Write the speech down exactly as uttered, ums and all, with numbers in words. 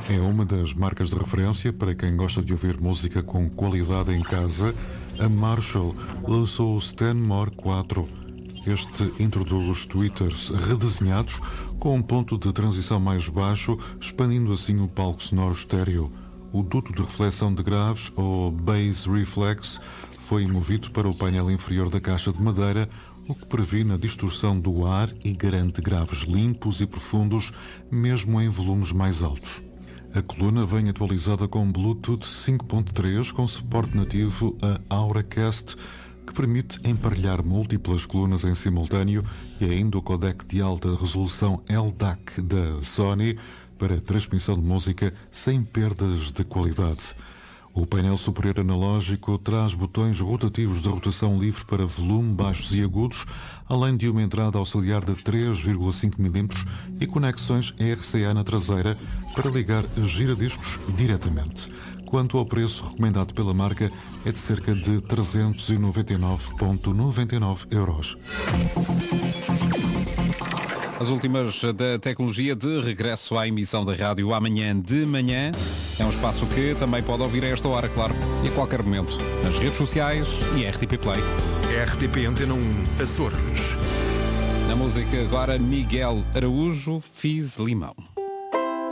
É uma das marcas de referência para quem gosta de ouvir música com qualidade em casa. A Marshall lançou o Stenmore quatro. Este introduz tweeters redesenhados com um ponto de transição mais baixo, expandindo assim o palco sonoro estéreo. O duto de reflexão de graves, ou Bass Reflex, foi movido para o painel inferior da caixa de madeira, o que previne a distorção do ar e garante graves limpos e profundos, mesmo em volumes mais altos. A coluna vem atualizada com Bluetooth cinco ponto três, com suporte nativo a AuraCast, que permite emparelhar múltiplas colunas em simultâneo, e ainda o codec de alta resolução L D A C da Sony para transmissão de música sem perdas de qualidade. O painel superior analógico traz botões rotativos de rotação livre para volume, baixos e agudos, além de uma entrada auxiliar de três vírgula cinco milímetros e conexões R C A na traseira para ligar giradiscos diretamente. Quanto ao preço recomendado pela marca, é de cerca de trezentos e noventa e nove vírgula noventa e nove euros. As últimas da tecnologia, de regresso à emissão da rádio amanhã de manhã. É um espaço que também pode ouvir a esta hora, claro, e a qualquer momento, nas redes sociais e R T P Play. R T P Antena um Açores. Na música agora, Miguel Araújo, Fiz Limão.